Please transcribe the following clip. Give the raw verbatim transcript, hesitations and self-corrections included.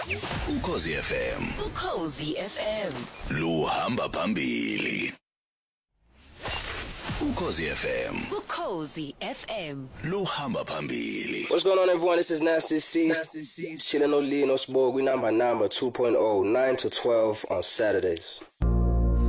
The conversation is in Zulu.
Ukhozi F M. Ukhozi F M. Luhamba phambili. Ukhozi F M. Ukhozi F M. Luhamba phambili. What's going on, everyone? This is Nasty C. Chillin' no Lee, no Sport. We number number two point oh, nine to twelve on Saturdays.